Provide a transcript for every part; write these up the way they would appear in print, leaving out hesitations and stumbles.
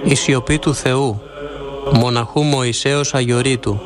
Η σιωπή του Θεού, μοναχού Μωυσέως Αγιορείτου.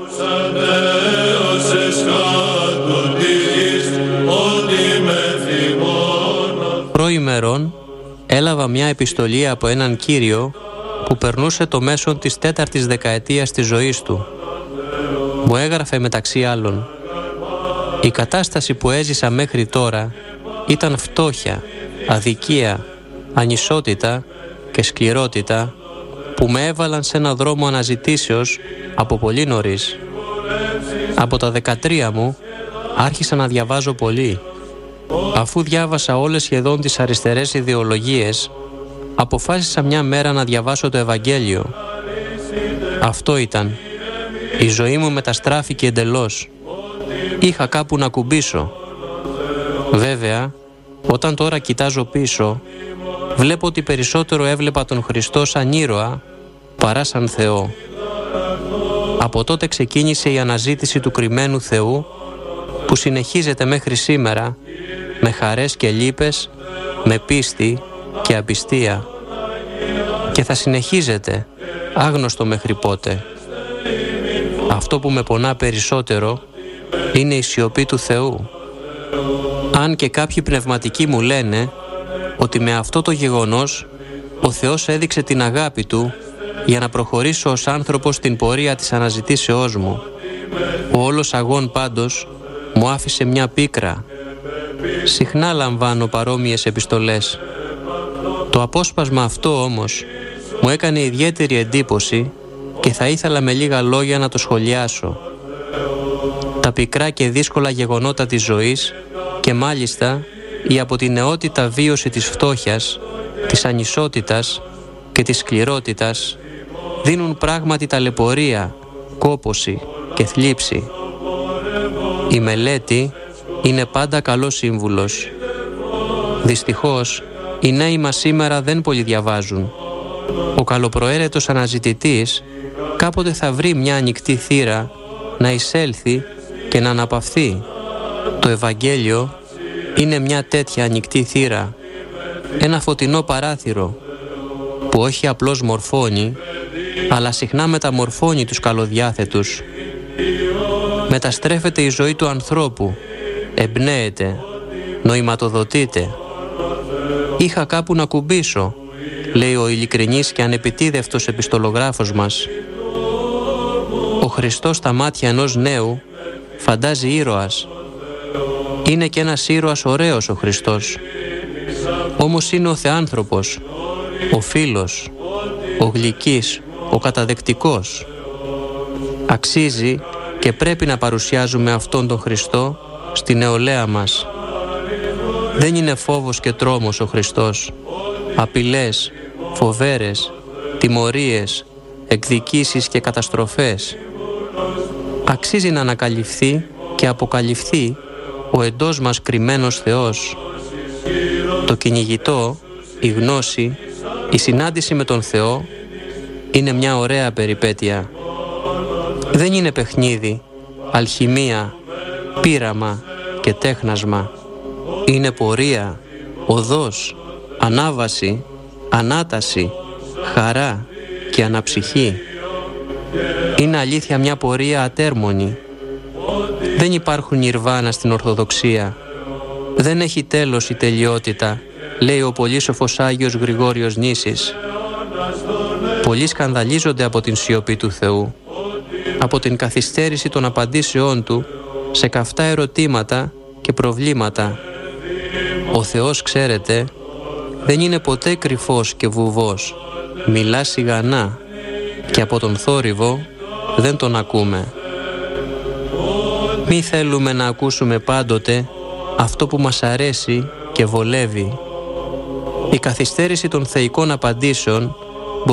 Προημερών έλαβα μια επιστολή από έναν κύριο που περνούσε το μέσον της 4ης δεκαετίας της ζωής του. Μου έγραφε μεταξύ άλλων: η κατάσταση που έζησα μέχρι τώρα ήταν φτώχεια, αδικία, ανισότητα και σκληρότητα που με έβαλαν σε ένα δρόμο αναζητήσεως από πολύ νωρίς. Από τα 13 μου άρχισα να διαβάζω πολύ. Αφού διάβασα όλες σχεδόν τις αριστερές ιδεολογίες, αποφάσισα μια μέρα να διαβάσω το Ευαγγέλιο. Αυτό ήταν. Η ζωή μου μεταστράφηκε εντελώς. Είχα κάπου να κουμπίσω. Βέβαια, όταν τώρα κοιτάζω πίσω, βλέπω ότι περισσότερο έβλεπα τον Χριστό σαν ήρωα παρά σαν Θεό. Από τότε ξεκίνησε η αναζήτηση του κρυμμένου Θεού, που συνεχίζεται μέχρι σήμερα με χαρές και λύπες, με πίστη και απιστία, και θα συνεχίζεται άγνωστο μέχρι πότε. Αυτό που με πονά περισσότερο είναι η σιωπή του Θεού. Αν και κάποιοι πνευματικοί μου λένε ότι με αυτό το γεγονός ο Θεός έδειξε την αγάπη Του για να προχωρήσω ως άνθρωπος στην πορεία της αναζητήσεώς μου. Ο όλος αγών πάντως μου άφησε μια πίκρα. Συχνά λαμβάνω παρόμοιες επιστολές. Το απόσπασμα αυτό όμως μου έκανε ιδιαίτερη εντύπωση και θα ήθελα με λίγα λόγια να το σχολιάσω. Τα πικρά και δύσκολα γεγονότα της ζωής, και μάλιστα η από τη νεότητα βίωση της φτώχειας, της ανισότητας και της σκληρότητας, δίνουν πράγματι ταλαιπωρία, κόπωση και θλίψη. Η μελέτη είναι πάντα καλός σύμβουλος. Δυστυχώς, οι νέοι μας σήμερα δεν πολύ διαβάζουν. Ο καλοπροαίρετος αναζητητής κάποτε θα βρει μια ανοιχτή θύρα να εισέλθει και να αναπαυθεί. Το Ευαγγέλιο είναι μια τέτοια ανοιχτή θύρα, ένα φωτεινό παράθυρο που όχι απλώς μορφώνει, αλλά συχνά μεταμορφώνει τους καλοδιάθετους. Μεταστρέφεται η ζωή του ανθρώπου, εμπνέεται, νοηματοδοτείται. Είχα κάπου να κουμπίσω, λέει ο ειλικρινής και ανεπιτίδευτος επιστολογράφος μας. Ο Χριστός στα μάτια ενός νέου φαντάζει ήρωας. Είναι και ένας ήρωας ωραίος ο Χριστός. Όμως είναι ο θεάνθρωπος, ο φίλος, ο γλυκής, ο καταδεκτικός. Αξίζει και πρέπει να παρουσιάζουμε αυτόν τον Χριστό στη νεολαία μας. Δεν είναι φόβος και τρόμος ο Χριστός, απειλές, φοβέρες, τιμωρίες, εκδικήσεις και καταστροφές. Αξίζει να ανακαλυφθεί και αποκαλυφθεί ο εντός μας κρυμμένος Θεός. Το κυνηγητό, η γνώση, η συνάντηση με τον Θεό είναι μια ωραία περιπέτεια. Δεν είναι παιχνίδι, αλχημία, πείραμα και τέχνασμα. Είναι πορεία, οδός, ανάβαση, ανάταση, χαρά και αναψυχή. Είναι αλήθεια μια πορεία ατέρμονη. Δεν υπάρχουν νιρβάνα στην Ορθοδοξία. Δεν έχει τέλος η τελειότητα, λέει ο πολύσοφος Άγιος Γρηγόριος Νήσης. Πολλοί σκανδαλίζονται από την σιωπή του Θεού, από την καθυστέρηση των απαντήσεών Του σε καυτά ερωτήματα και προβλήματα. Ο Θεός, ξέρετε, δεν είναι ποτέ κρυφός και βουβός. Μιλά σιγανά και από τον θόρυβο δεν τον ακούμε. Μη θέλουμε να ακούσουμε πάντοτε αυτό που μας αρέσει και βολεύει. Η καθυστέρηση των θεϊκών απαντήσεων